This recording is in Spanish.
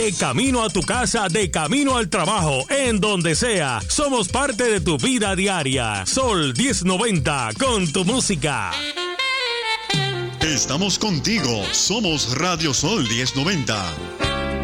De camino a tu casa, de camino al trabajo, en donde sea. Somos parte de tu vida diaria. Sol 1090, con tu música. Estamos contigo. Somos Radio Sol 1090.